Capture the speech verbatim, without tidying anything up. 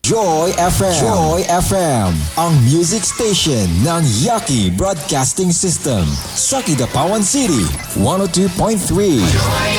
Joy F M. Joy F M. Ang music station ng Yaki Broadcasting System. Sa Kidapawan City. one oh two point three.